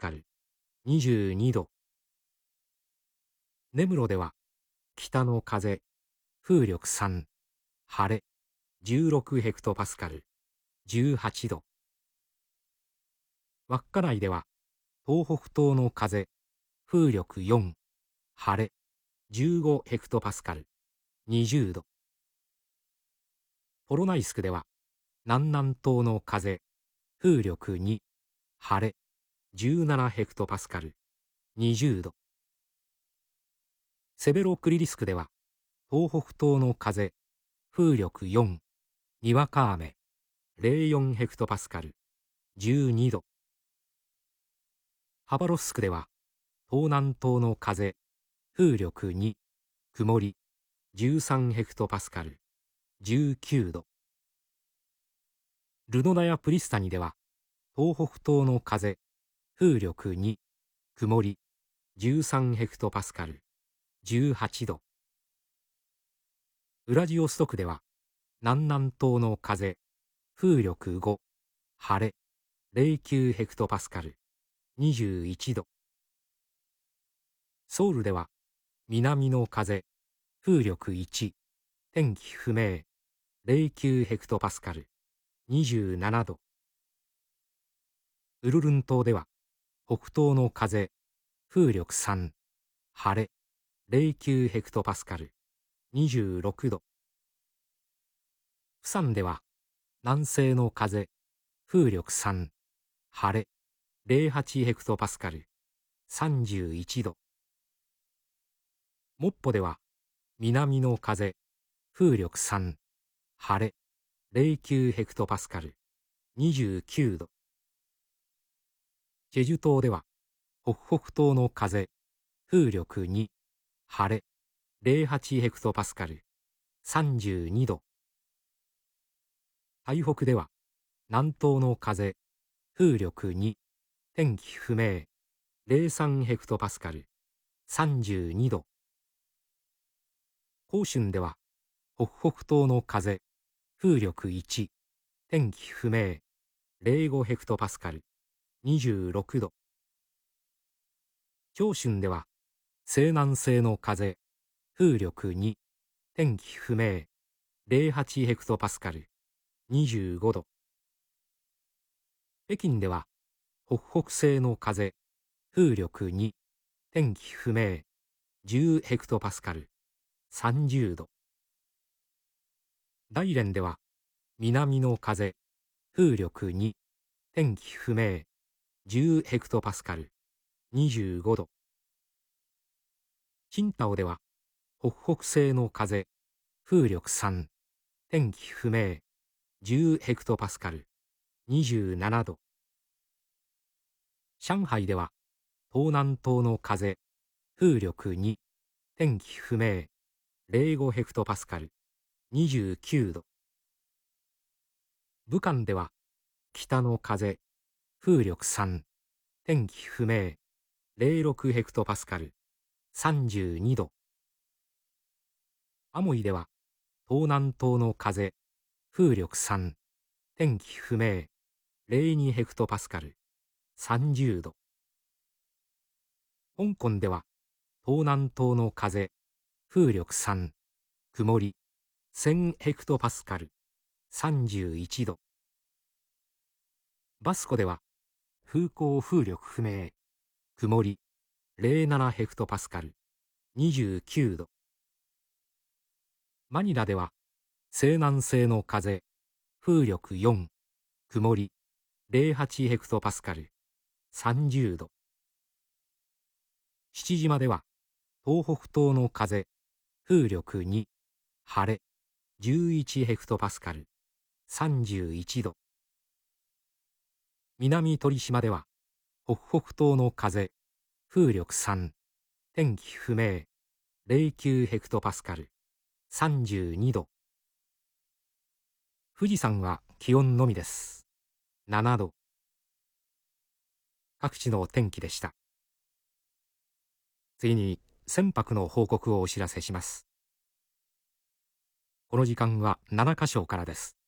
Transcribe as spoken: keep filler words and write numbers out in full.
カル、にじゅうにど。根室では北の風、風力さん、晴れ、じゅうろくヘクトパスカル、じゅうはちど。稚内では東北東の風、風力よん、晴れ、じゅうごヘクトパスカル、にじゅうど。ポロナイスクでは南南東の風、風力に、晴れ、じゅうななヘクトパスカル、にじゅうど。セベロクリリスクでは東北東の風、風力よん、にわか雨、ゼロよんヘクトパスカル、じゅうにど。ハバロフスクでは東南東の風、風力に、曇り、じゅうさんヘクトパスカル、じゅうきゅうど。ルノナやプリスタニでは東北東の風、風力に、曇り、じゅうさんヘクトパスカル、じゅうはちど。ウラジオストクでは南南東の風、風力ご、晴れ、ゼロきゅうヘクトパスカル、にじゅういちど。ソウルでは南の風、風力いち、天気不明、ゼロきゅうヘクトパスカル、にじゅうななど。ウルルン島では北東の風、風力さん、晴れ、ゼロきゅうヘクトパスカル、にじゅうろくど。プサンでは南西の風、風力さん、晴れ、ゼロはちヘクトパスカル、さんじゅういちど。モッポでは南の風、風力さん、晴れ、ゼロきゅうヘクトパスカル、にじゅうきゅうど。チェジュ島では北北東の風、風力に、晴れ、ゼロはちヘクトパスカル、さんじゅうにど。台北では南東の風、風力に、天気不明、ゼロさんヘクトパスカル、さんじゅうにど。広春では北北東の風、風力いち、天気不明、ゼロごヘクトパスカル、にじゅうろくど。長春では西南西の風、風力に、天気不明、ゼロはちヘクトパスカル、にじゅうごど。北京では北北西の風、風力に、天気不明、じゅうヘクトパスカル、さんじゅうど。大連では南の風、風力に、天気不明、じゅうヘクトパスカル、にじゅうごど。青島では北北西の風、風力さん、天気不明、じゅうヘクトパスカル、にじゅうななど。上海では東南東の風、風力に、天気不明、ゼロごヘクトパスカル、にじゅうきゅうど。武漢では北の風、風力さん、天気不明、ゼロろくヘクトパスカル、さんじゅうにど。アモイでは東南東の風、風力さん、天気不明、ゼロにヘクトパスカル、さんじゅうど。香港では東南東の風、風力さん、曇り、せんヘクトパスカル、さんじゅういちど。バスコでは風向風力不明、曇り、ゼロななヘクトパスカル、にじゅうきゅうど。マニラでは西南西の風、風力よん、曇り、ゼロはちヘクトパスカル、さんじゅうど。父島では東北東の風、風力に、晴れ、じゅういちヘクトパスカル、さんじゅういちど。南鳥島では北北東の風、風力さん、天気不明、ゼロきゅうヘクトパスカル、さんじゅうにど。富士山は気温のみです。ななど。各地の天気でした。次に船舶の報告をお知らせします。この時間はななかしょからです。